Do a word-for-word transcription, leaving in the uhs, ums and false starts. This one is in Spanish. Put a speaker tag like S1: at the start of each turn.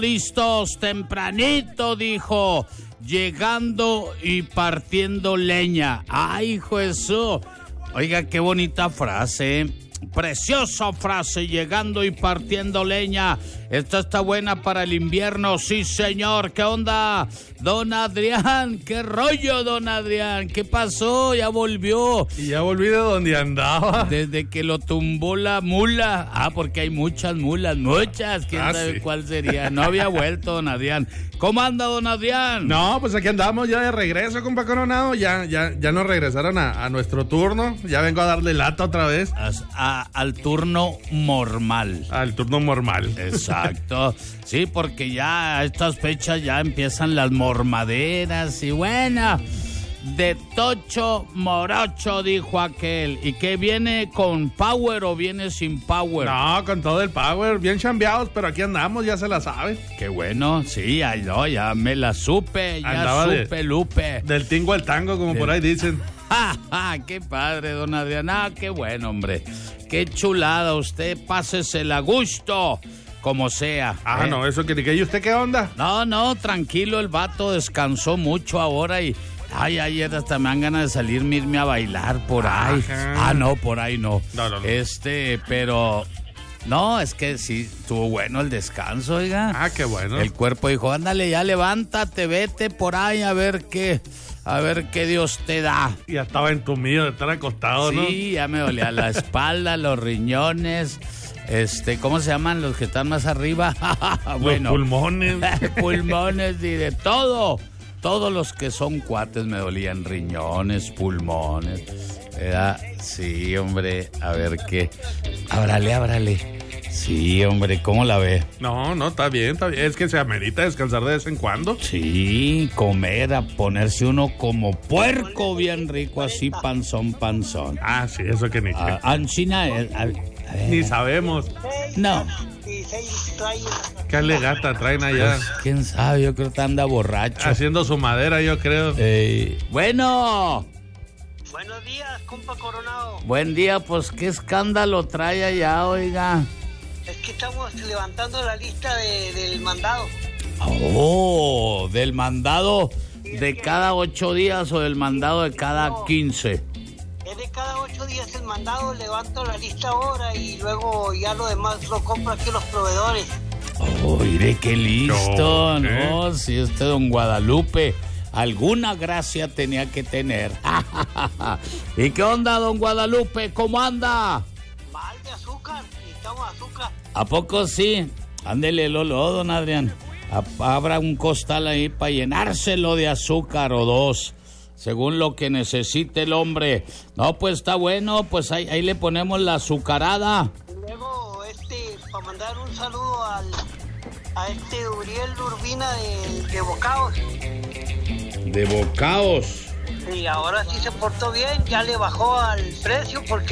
S1: listos tempranito, dijo, llegando y partiendo leña. ¡Ay, hijo de eso! Oiga, qué bonita frase, ¿eh? Preciosa frase, llegando y partiendo leña. Esta está buena para el invierno, sí señor. ¿Qué onda, don Adrián? ¿Qué rollo, don Adrián? ¿Qué pasó? Ya volvió.
S2: Y ya volví de donde andaba.
S1: Desde que lo tumbó la mula. Ah, porque hay muchas mulas, muchas. ¿Quién
S2: ah,
S1: sabe
S2: sí.
S1: cuál sería? No había vuelto, don Adrián. ¿Cómo anda, don Adrián?
S2: No, pues aquí andamos ya de regreso, compa Coronado. Ya, ya, ya nos regresaron a, a nuestro turno. Ya vengo a darle lata otra vez.
S1: A, a, al turno normal.
S2: Al turno normal.
S1: Exacto. Sí, porque ya a estas fechas ya empiezan las mormaderas y bueno, de tocho morocho, dijo aquel. ¿Y qué viene con power o viene sin power?
S2: No, con todo el power, bien chambeados, pero aquí andamos, ya se la sabe.
S1: Qué bueno, sí, ay, no, ya me la supe, ya
S2: Andaba
S1: supe,
S2: de,
S1: Lupe.
S2: Del tingo al tango, como
S1: Del...
S2: por ahí dicen.
S1: ¡Ja, ja! ¡Qué padre, don Adrián! ¡Ah, qué bueno, hombre! ¡Qué chulada! Usted pásesela a gusto, como sea.
S2: Ah,
S1: ¿eh?
S2: no, eso que que ¿y usted qué onda?
S1: No, no, tranquilo, el vato descansó mucho ahora y... Ay, ayer hasta me dan ganas de salirme, irme a bailar por ahí.
S2: Ajá.
S1: Ah, no, por ahí no.
S2: No, no, no.
S1: Este, pero... No, es que sí, estuvo bueno el descanso, oiga.
S2: Ah, qué bueno.
S1: El cuerpo dijo, ándale, ya levántate, vete por ahí a ver qué... A ver qué Dios te da.
S2: Ya estaba entumido de estar acostado,
S1: sí,
S2: ¿no?
S1: Sí, ya me dolía la espalda, los riñones, este, ¿cómo se llaman los que están más arriba? Bueno,
S2: los pulmones.
S1: Pulmones y de todo. Todos los que son cuates me dolían, riñones, pulmones. Era, sí, hombre, a ver qué. Ábrale, ábrale. Sí, hombre, ¿cómo la ve?
S2: No, no, está bien, está bien. Es que se amerita descansar de vez en cuando.
S1: Sí, comer, a ponerse uno como puerco bien rico, así panzón, panzón.
S2: Ah, sí, eso que ni
S1: Ah, Ancina, eh, a, a ver.
S2: Ni sabemos.
S1: No.
S2: ¿Qué alegata traen allá?
S1: Pues, quién sabe, yo creo que anda borracho.
S2: Haciendo su madera, yo creo.
S1: Eh, bueno.
S3: Buenos días, compa Coronado.
S1: Buen día, pues qué escándalo trae allá, oiga.
S3: Es que estamos levantando la lista de, del mandado.
S1: Oh, del mandado de cada ocho días o del mandado de cada quince.
S3: Es de cada ocho días el mandado, levanto la lista ahora y luego ya lo demás lo compro aquí los proveedores.
S1: Oh, mire qué listo,
S2: ¿Qué?
S1: ¿no? Si este don Guadalupe alguna gracia tenía que tener. ¿Y qué onda, don Guadalupe? ¿Cómo anda?
S3: Mal de azúcar, necesitamos azúcar.
S1: ¿A poco sí? Ándele, Lolo, don Adrián. Abra un costal ahí para llenárselo de azúcar o dos, según lo que necesite el hombre. No, pues está bueno, pues ahí, ahí le ponemos la azucarada.
S3: Y luego, este, para mandar un saludo al, a este Uriel Urbina de, de Bocaos.
S1: De Bocaos.
S3: Y ahora sí se portó bien, ya le bajó al precio porque